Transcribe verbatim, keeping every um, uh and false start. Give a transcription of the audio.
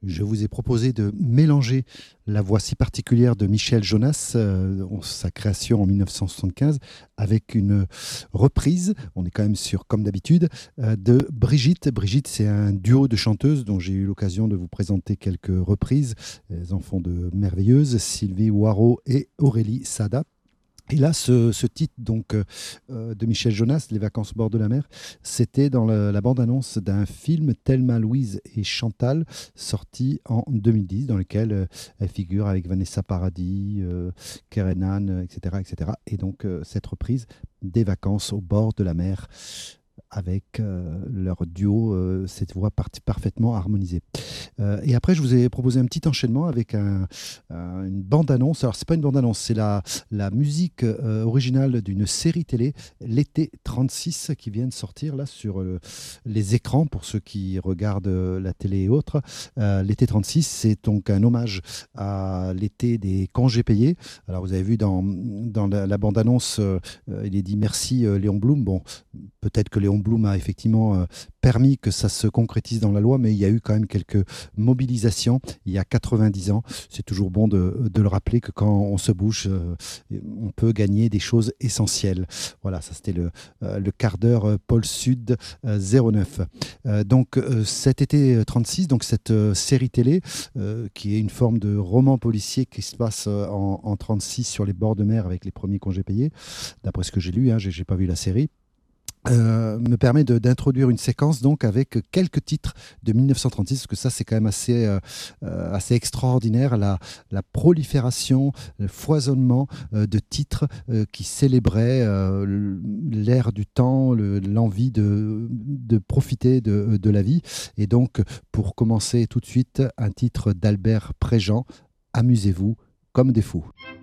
Je vous ai proposé de mélanger la voix si particulière de Michel Jonas, euh, sa création en mille neuf cent soixante-quinze, avec une reprise, on est quand même sur, comme d'habitude, euh, de Brigitte. Brigitte, c'est un duo de chanteuses dont j'ai eu l'occasion de vous présenter quelques reprises. Elles en font de merveilleuses, Sylvie Waro et Aurélie Sada. Et là, ce, ce titre donc euh, de Michel Jonas, Les vacances au bord de la mer, c'était dans la, la bande-annonce d'un film Thelma, Louise et Chantal, sorti en deux mille dix, dans lequel euh, elle figure avec Vanessa Paradis, euh, Kerenan, et cetera, et cetera. Et donc euh, cette reprise des vacances au bord de la mer avec euh, leur duo, euh, cette voix par parfaitement harmonisée. Euh, et après, je vous ai proposé un petit enchaînement avec un, un, une bande-annonce. Alors, c'est pas une bande-annonce, c'est la, la musique euh, originale d'une série télé, L'été trente-six, qui vient de sortir là sur euh, les écrans pour ceux qui regardent euh, la télé et autres. Euh, L'été trente-six, c'est donc un hommage à l'été des congés payés. Alors, vous avez vu dans, dans la, la bande-annonce, euh, il est dit merci euh, Léon Blum. Bon, peut-être que Léon Blum a effectivement euh, permis que ça se concrétise dans la loi, mais il y a eu quand même quelques mobilisations il y a quatre-vingt-dix ans. C'est toujours bon de, de le rappeler que quand on se bouge, euh, on peut gagner des choses essentielles. Voilà, ça c'était le, euh, le quart d'heure euh, Pôle Sud euh, zéro neuf. Euh, donc euh, cet été trente-six, donc cette euh, série télé euh, qui est une forme de roman policier qui se passe euh, en, en trente-six sur les bords de mer avec les premiers congés payés, d'après ce que j'ai lu, hein, j'ai, j'ai pas vu la série. Euh, me permet de, d'introduire une séquence donc avec quelques titres de mille neuf cent trente-six, parce que ça c'est quand même assez, euh, euh, assez extraordinaire, la, la prolifération, le foisonnement euh, de titres euh, qui célébraient euh, l'ère du temps, le, l'envie de, de profiter de, de la vie. Et donc pour commencer tout de suite, un titre d'Albert Préjean, Amusez-vous comme des fous.